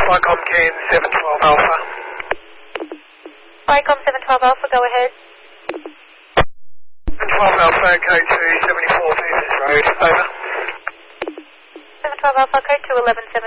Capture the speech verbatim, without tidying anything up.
Vicom Ken seven twelve Alpha. Vicom seven twelve Alpha, go ahead. seven twelve Alpha, code to seventy-four Peter's Road, over. seven twelve Alpha, code to eleven seven